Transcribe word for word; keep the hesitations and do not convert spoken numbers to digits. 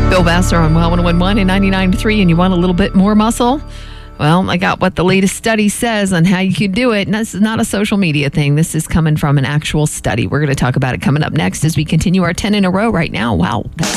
Bill Vassar on Wow one oh one point one and ninety-nine point three, and you want a little bit more muscle? Well, I got what the latest study says on how you could do it. And this is not a social media thing. This is coming from an actual study. We're going to talk about it coming up next as we continue our ten in a row right now. Wow.